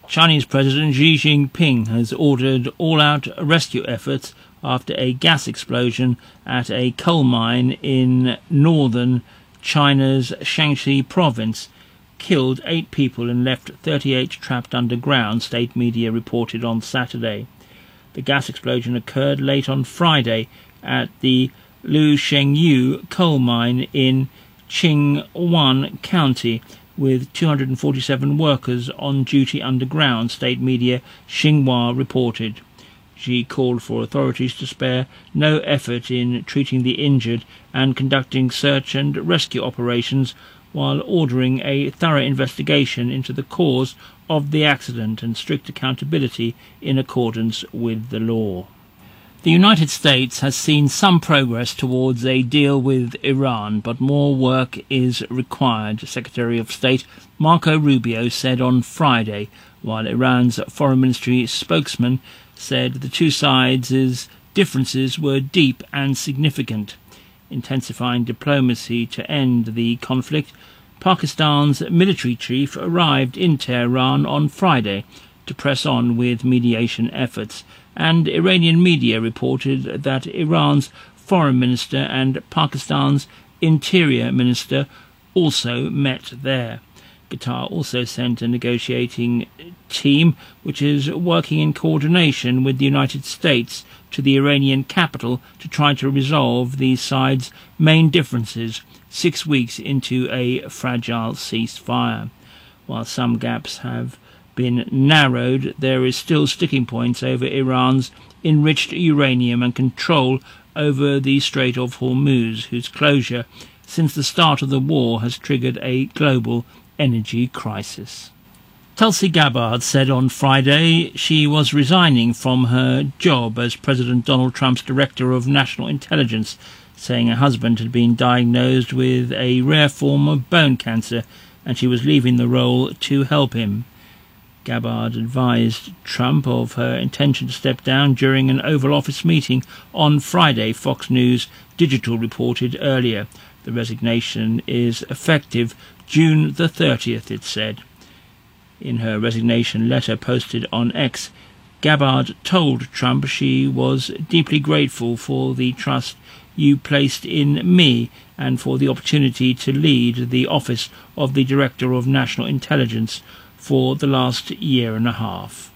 Chinese President Xi Jinping has ordered all-out rescue efforts after a gas explosion at a coal mine in northern China's Shaanxi province killed 8 people and left 38 trapped underground, state media reported on Saturday. The gas explosion occurred late on Friday at the Lu Shengyu coal mine in Qingwan County, with 247 workers on duty underground, state media Xinhua reported. Xi called for authorities to spare no effort in treating the injured and conducting search and rescue operations, while ordering a thorough investigation into the cause of the accident and strict accountability in accordance with the law. The United States has seen some progress towards a deal with Iran, but more work is required, Secretary of State Marco Rubio said on Friday, while Iran's Foreign Ministry spokesman said the two sides' differences were deep and significant. Intensifying diplomacy to end the conflict, Pakistan's military chief arrived in Tehran on Friday to press on with mediation efforts, and Iranian media reported that Iran's foreign minister and Pakistan's interior minister also met there. Qatar also sent a negotiating team which is working in coordination with the United States to the Iranian capital to try to resolve these sides' main differences 6 weeks into a fragile ceasefire. While some gaps have been narrowed, there is still sticking points over Iran's enriched uranium and control over the Strait of Hormuz, whose closure since the start of the war has triggered a global energy crisis. Tulsi Gabbard said on Friday she was resigning from her job as President Donald Trump's Director of National Intelligence, saying her husband had been diagnosed with a rare form of bone cancer and she was leaving the role to help him. Gabbard advised Trump of her intention to step down during an Oval Office meeting on Friday, Fox News Digital reported earlier. The resignation is effective June the 30th, it said. In her resignation letter posted on X, Gabbard told Trump she was deeply grateful for the trust you placed in me and for the opportunity to lead the office of the Director of National Intelligence for the last year and a half.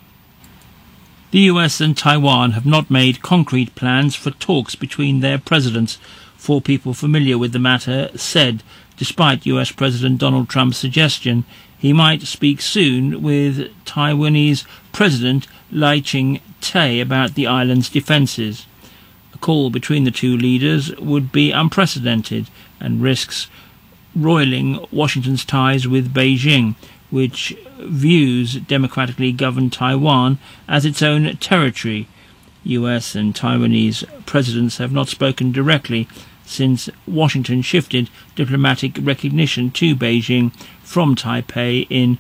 The US and Taiwan have not made concrete plans for talks between their presidents, 4 people familiar with the matter said, despite US President Donald Trump's suggestion he might speak soon with Taiwanese President Lai Ching-te about the island's defences. A call between the two leaders would be unprecedented and risks roiling Washington's ties with Beijing, which views democratically governed Taiwan as its own territory. US and Taiwanese presidents have not spoken directly since Washington shifted diplomatic recognition to Beijing from Taipei in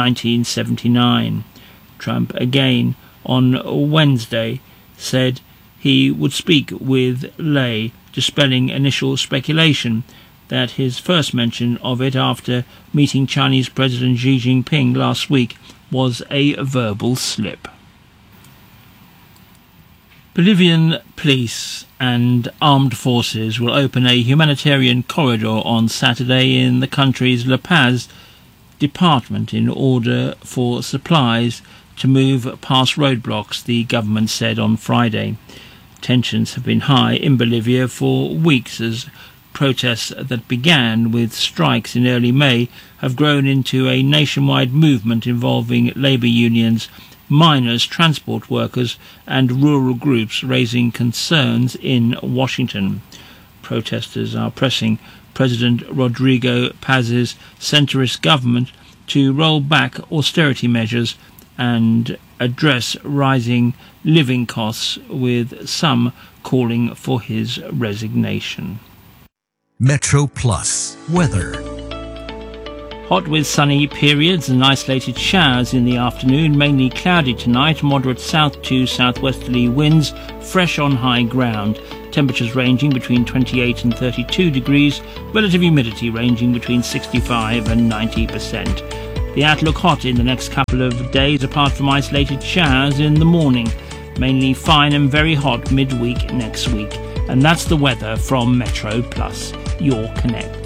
1979. Trump again on Wednesday said he would speak with Lai, dispelling initial speculation that his first mention of it after meeting Chinese President Xi Jinping last week was a verbal slip. Bolivian police and armed forces will open a humanitarian corridor on Saturday in the country's La Paz department in order for supplies to move past roadblocks, the government said on Friday. Tensions have been high in Bolivia for weeks as protests that began with strikes in early May have grown into a nationwide movement involving labour unions, miners, transport workers and rural groups, raising concerns in Washington. Protesters are pressing President Rodrigo Paz's centrist government to roll back austerity measures and address rising living costs, with some calling for his resignation. Metro Plus weather. Hot with sunny periods and isolated showers in the afternoon, mainly cloudy tonight, moderate south to southwesterly winds, fresh on high ground. Temperatures ranging between 28 and 32 degrees, relative humidity ranging between 65 and 90%. The outlook hot in the next couple of days, apart from isolated showers in the morning. Mainly fine and very hot midweek next week. And that's the weather from Metro Plus, your connect.